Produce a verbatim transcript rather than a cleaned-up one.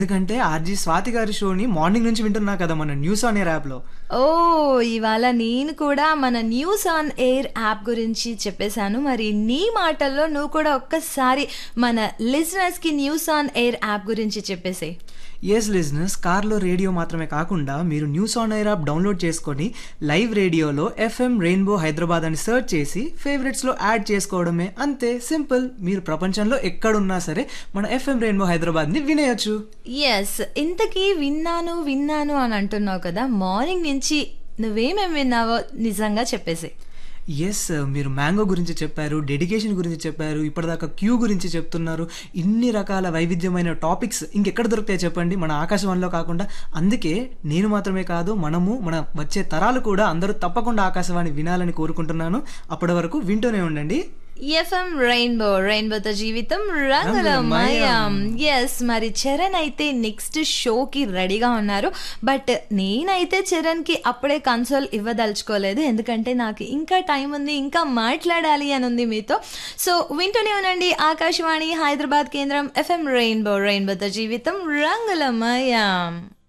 ఎందుకంటే ఆర్‌జే స్వాతి గారి షోని మార్నింగ్ నుంచి వింటున్నా కదా మన న్యూస్ ఆన్ ఎయిర్ యాప్‌లో. ఓహ్! ఇవాళ నేను కూడా మన న్యూస్ ఆన్ ఎయిర్ యాప్ గురించి చెప్పేశాను. మరి నీ మాటల్లో నువ్వు కూడా ఒక్కసారి మన లిజనర్స్‌కి న్యూస్ ఆన్ ఎయిర్ యాప్ గురించి చెప్పేసేయ్. యెస్ లిజనర్స్, కార్‌లో రేడియో మాత్రమే కాకుండా మీరు news on air app download చేసుకొని లైవ్ రేడియోలో ఎఫ్ఎం రెయిన్బో హైదరాబాద్ అని సెర్చ్ చేసి ఫేవరెట్స్‌లో యాడ్ చేసుకోవడమే. అంతే సింపుల్. మీరు ప్రపంచంలో ఎక్కడున్నా సరే మన ఎఫ్ఎం రెయిన్బో హైదరాబాద్‌ని వినేయొచ్చు. యెస్. ఇంతకీ విన్నాను, విన్నాను అని అంటున్నావు కదా! మార్నింగ్ నుంచి నువ్వేమేమి విన్నావో నిజంగా చెప్పేసేయ్. యెస్, మీరు మ్యాంగో గురించి చెప్పారు, డెడికేషన్ గురించి చెప్పారు, ఇప్పటిదాకా క్యూ గురించి చెప్తున్నారు. ఇన్ని రకాల వైవిధ్యమైన టాపిక్స్ ఇంకెక్కడ దొరుకుతాయి చెప్పండి మన ఆకాశవాణిలో కాకుండా. అందుకే నేను మాత్రమే కాదు, మనము మన వచ్చే తరాలు కూడా అందరూ తప్పకుండా ఆకాశవాణి వినాలని కోరుకుంటున్నాను. అప్పటి వరకు వింటూనే ఉండండి ఎఫ్ఎం రెయిన్బో, రెయిన్బోతో జీవితం రంగులమయం. రంగులమయం. ఎస్, మరి చరణ్ అయితే నెక్స్ట్ షోకి రెడీగా ఉన్నారు. బట్ నేనైతే చరణ్కి అప్పుడే కన్సోల్ ఇవ్వదలుచుకోలేదు, ఎందుకంటే నాకు ఇంకా టైం ఉంది, ఇంకా మాట్లాడాలి అని ఉంది మీతో. సో వింటూనే ఉండండి ఆకాశవాణి హైదరాబాద్ కేంద్రం ఎఫ్ఎం రెయిన్బో, రెయిన్బోతో జీవితం రంగులమయం.